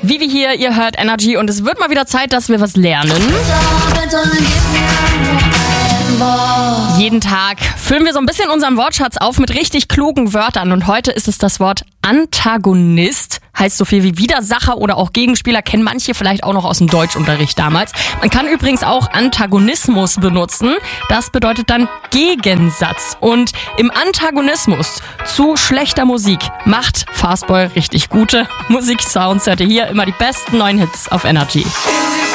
Wie wir hier, ihr hört Energy und es wird mal wieder Zeit, dass wir was lernen. Jeden Tag füllen wir so ein bisschen unseren Wortschatz auf mit richtig klugen Wörtern und heute ist es das Wort Antagonist. Heißt so viel wie Widersacher oder auch Gegenspieler, kennen manche vielleicht auch noch aus dem Deutschunterricht damals. Man kann übrigens auch Antagonismus benutzen. Das bedeutet dann Gegensatz. Und im Antagonismus zu schlechter Musik macht Fastboy richtig gute Musiksounds. Hört ihr hier immer die besten neuen Hits auf Energy.